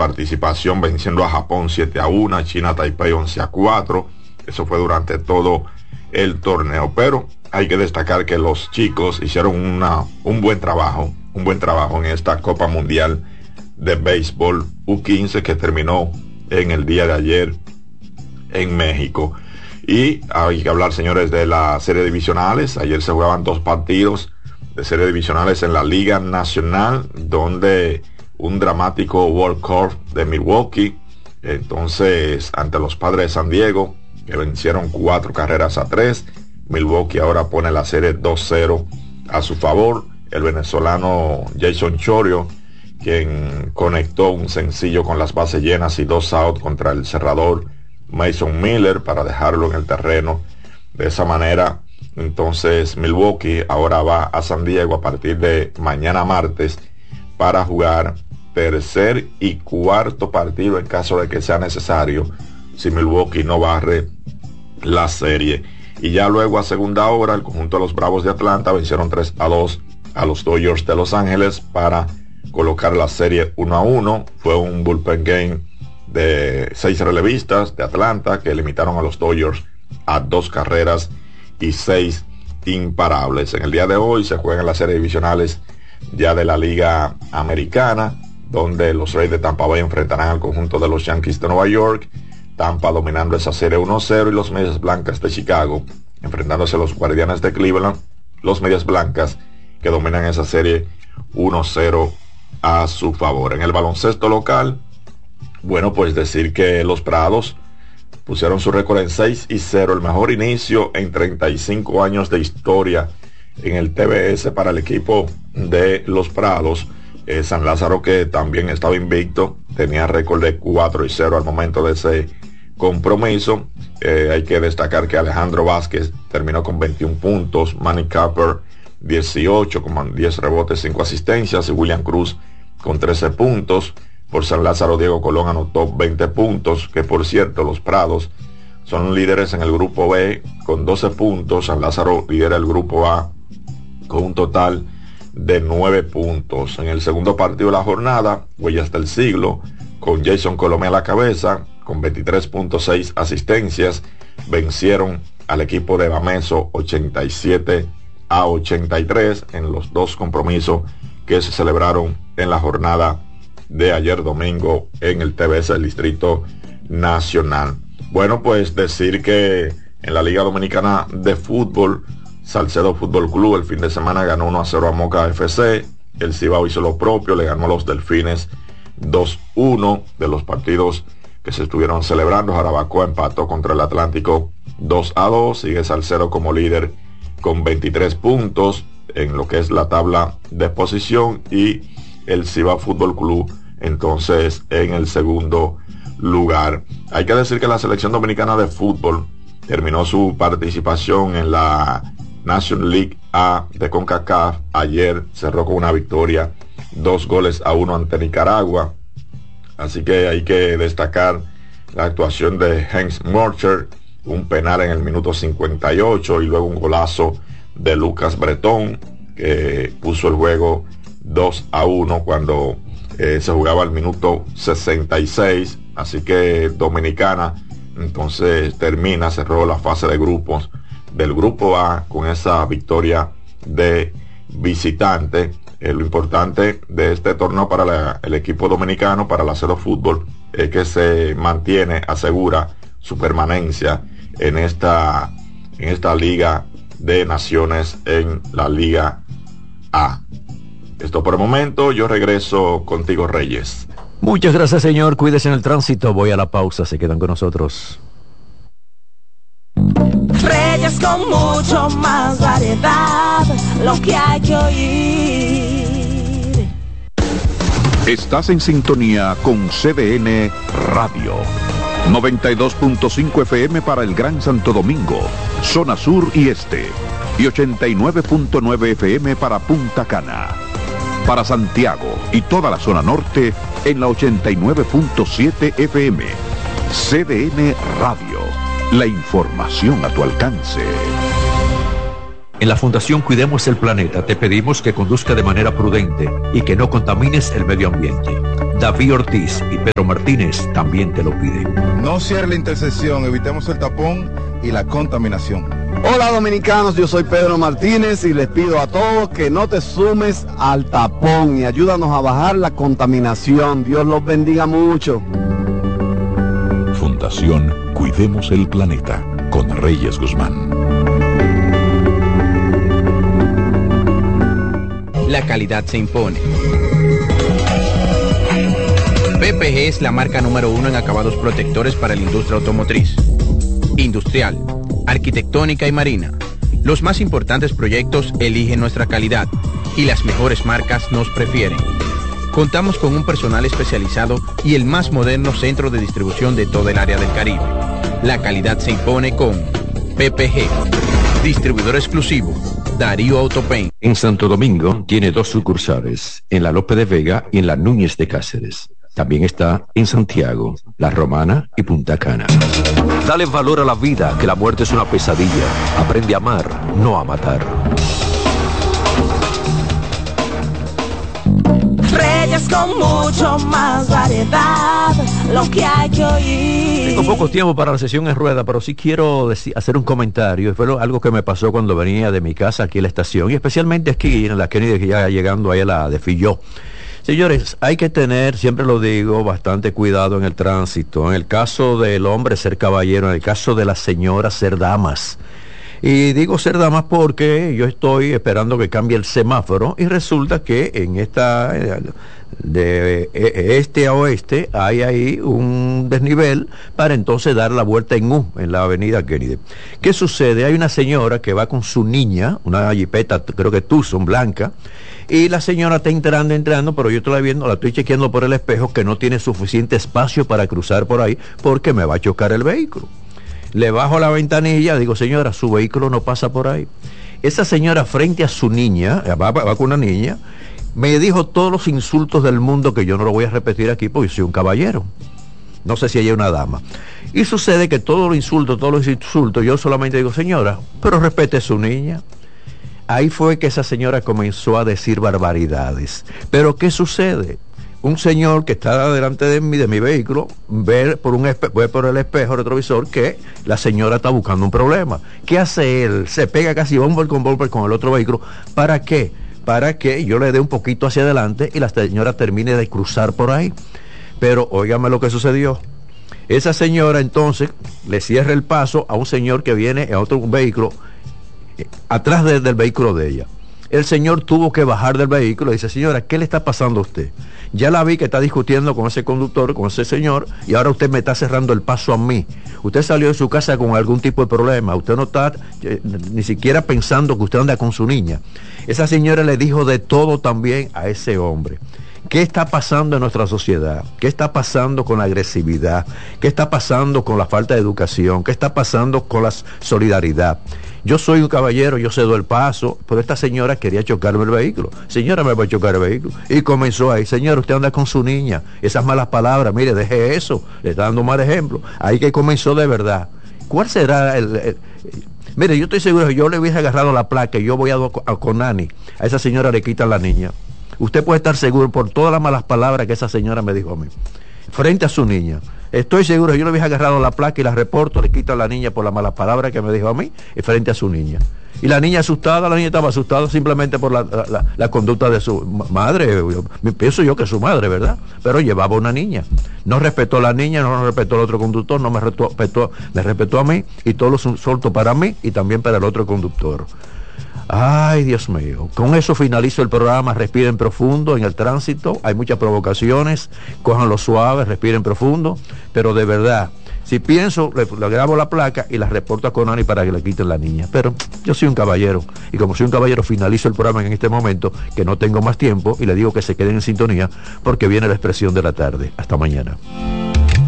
participación, venciendo a Japón 7-1, a China Taipei 11-4. Eso fue durante todo el torneo, pero hay que destacar que los chicos hicieron un buen trabajo en esta Copa Mundial de Béisbol U15 que terminó en el día de ayer en México. Y hay que hablar, señores, de la serie divisionales. Ayer se jugaban 2 partidos de serie divisionales en la Liga Nacional, donde un dramático walk-off de Milwaukee, entonces ante los Padres de San Diego, que vencieron 4-3. Milwaukee ahora pone la serie 2-0 a su favor. El venezolano Jason Chorio, quien conectó un sencillo con las bases llenas y 2 outs contra el cerrador Mason Miller para dejarlo en el terreno. De esa manera, entonces Milwaukee ahora va a San Diego a partir de mañana martes para jugar tercer y cuarto partido en caso de que sea necesario, si Milwaukee no barre la serie. Y ya luego a segunda hora el conjunto de los Bravos de Atlanta vencieron 3-2 a los Dodgers de Los Ángeles para colocar la serie 1-1. Fue un bullpen game de 6 relevistas de Atlanta que limitaron a los Dodgers a 2 carreras y 6 imparables. En el día de hoy se juegan las series divisionales ya de la Liga Americana, donde los Reyes de Tampa Bay enfrentarán al conjunto de los Yankees de Nueva York. Tampa dominando esa serie 1-0 y los Medias Blancas de Chicago enfrentándose a los Guardianes de Cleveland. Los Medias Blancas que dominan esa serie 1-0 a su favor. En el baloncesto local, bueno, pues decir que los Prados pusieron su récord en 6-0, el mejor inicio en 35 años de historia en el TBS para el equipo de los Prados. San Lázaro, que también estaba invicto, tenía récord de 4-0 al momento de ese compromiso. Hay que destacar que Alejandro Vázquez terminó con 21 puntos, Manny Capper 18 con 10 rebotes, 5 asistencias, y William Cruz con 13 puntos. Por San Lázaro, Diego Colón anotó 20 puntos, que por cierto los Prados son líderes en el grupo B con 12 puntos. San Lázaro lidera el grupo A con un total de 9 puntos. En el segundo partido de la jornada, Huellas del Siglo, con Jason Colomé a la cabeza, con 23.6 asistencias, vencieron al equipo de Bameso 87-83 en los 2 compromisos que se celebraron en la jornada de ayer domingo en el TBS del Distrito Nacional. Bueno, pues decir que en la Liga Dominicana de Fútbol, Salcedo Fútbol Club el fin de semana ganó 1-0 a Moca FC. El Cibao hizo lo propio, le ganó a los Delfines 2-1 de los partidos que se estuvieron celebrando. Jarabacoa empató contra el Atlántico 2-2. Sigue Salcedo como líder con 23 puntos en lo que es la tabla de posición, y el Cibao Fútbol Club entonces en el segundo lugar. Hay que decir que la selección dominicana de fútbol terminó su participación en la National League A de CONCACAF. Ayer cerró con una victoria 2-1 ante Nicaragua. Así que hay que destacar la actuación de Heinz Murcher, un penal en el minuto 58 y luego un golazo de Lucas Bretón que puso el juego 2-1 cuando se jugaba el minuto 66. Así que Dominicana entonces cerró la fase de grupos del grupo A con esa victoria de visitante. Lo importante de este torneo para el equipo dominicano, para la Cero Fútbol, es que se asegura su permanencia en esta Liga de Naciones, en la Liga A. Esto por el momento. Yo regreso contigo, Reyes. Muchas gracias, señor. Cuídese en el tránsito. Voy a la pausa. Se quedan con nosotros. Reyes con mucho más variedad, lo que hay que oír. Estás en sintonía con CDN Radio. 92.5 FM para el Gran Santo Domingo, zona sur y este. Y 89.9 FM para Punta Cana. Para Santiago y toda la zona norte en la 89.7 FM. CDN Radio. La información a tu alcance. En la Fundación Cuidemos el Planeta te pedimos que conduzca de manera prudente y que no contamines el medio ambiente. David Ortiz y Pedro Martínez también te lo piden. No cierre la intersección, evitemos el tapón y la contaminación. Hola dominicanos, yo soy Pedro Martínez y les pido a todos que no te sumes al tapón y ayúdanos a bajar la contaminación. Dios los bendiga mucho. Fundación Cuidemos el Planeta con Reyes Guzmán. La calidad se impone. PPG es la marca número 1 en acabados protectores para la industria automotriz, industrial, arquitectónica y marina. Los más importantes proyectos eligen nuestra calidad y las mejores marcas nos prefieren. Contamos con un personal especializado y el más moderno centro de distribución de todo el área del Caribe. La calidad se impone con PPG, distribuidor exclusivo, Darío Autopaint. En Santo Domingo tiene 2 sucursales, en la Lope de Vega y en la Núñez de Cáceres. También está en Santiago, La Romana y Punta Cana. Dale valor a la vida, que la muerte es una pesadilla. Aprende a amar, no a matar. Reyes con mucho más variedad, lo que hay que oír. Tengo poco tiempo para la sesión en rueda, pero sí quiero hacer un comentario. Fue algo que me pasó cuando venía de mi casa aquí a la estación, y especialmente aquí en la Kennedy, que ya llegando ahí a la de Filló. Señores, hay que tener, siempre lo digo, bastante cuidado en el tránsito. En el caso del hombre, ser caballero; en el caso de las señoras, ser damas. Y digo ser damas porque yo estoy esperando que cambie el semáforo y resulta que en esta de este a oeste hay ahí un desnivel para entonces dar la vuelta en U en la avenida Kennedy. ¿Qué sucede? Hay una señora que va con su niña, una jipeta, creo que Tucson, blanca, y la señora está entrando, pero yo estoy viendo, la estoy chequeando por el espejo, que no tiene suficiente espacio para cruzar por ahí porque me va a chocar el vehículo. Le bajo la ventanilla, digo, señora, su vehículo no pasa por ahí. Esa señora, frente a su niña, va con una niña, me dijo todos los insultos del mundo, que yo no lo voy a repetir aquí porque yo soy un caballero. No sé si ella es una dama. Y sucede que todos los insultos, yo solamente digo, señora, pero respete a su niña. Ahí fue que esa señora comenzó a decir barbaridades. Pero ¿qué sucede? Un señor que está delante de mi vehículo ve por el espejo retrovisor que la señora está buscando un problema. ¿Qué hace él? Se pega casi bumper con el otro vehículo. ¿Para qué? Para que yo le dé un poquito hacia adelante y la señora termine de cruzar por ahí. Pero óigame lo que sucedió. Esa señora entonces le cierra el paso a un señor que viene en otro vehículo atrás del vehículo de ella. El señor tuvo que bajar del vehículo y dice, señora, ¿qué le está pasando a usted? Ya la vi que está discutiendo con ese conductor, con ese señor, y ahora usted me está cerrando el paso a mí. Usted salió de su casa con algún tipo de problema, usted no está ni siquiera pensando que usted anda con su niña. Esa señora le dijo de todo también a ese hombre. ¿Qué está pasando en nuestra sociedad? ¿Qué está pasando con la agresividad? ¿Qué está pasando con la falta de educación? ¿Qué está pasando con la solidaridad? Yo soy un caballero, yo cedo el paso, pero esta señora quería chocarme el vehículo. Señora, me va a chocar el vehículo. Y comenzó ahí, señor, usted anda con su niña. Esas malas palabras, mire, deje eso. Le está dando un mal ejemplo. Ahí que comenzó de verdad. ¿Cuál será Mire, yo estoy seguro que yo le hubiese agarrado la placa y yo voy a Conani. A esa señora le quitan la niña. Usted puede estar seguro por todas las malas palabras que esa señora me dijo a mí, frente a su niña. Estoy seguro que yo le hubiese agarrado la placa y la reporto, le quito a la niña por las malas palabras que me dijo a mí, y frente a su niña. Y la niña asustada, la niña estaba asustada simplemente por la conducta de su madre. Pienso yo que es su madre, ¿verdad? Pero llevaba una niña. No respetó a la niña, no respetó al otro conductor, no me respetó a mí, y todo lo soltó para mí y también para el otro conductor. Ay, Dios mío. Con eso finalizo el programa. Respiren profundo en el tránsito. Hay muchas provocaciones. Cójanlo suave, respiren profundo. Pero de verdad, si pienso, le grabo la placa y la reporto a Conani para que le quiten la niña. Pero yo soy un caballero. Y como soy un caballero, finalizo el programa en este momento, que no tengo más tiempo, y le digo que se queden en sintonía porque viene la expresión de la tarde. Hasta mañana.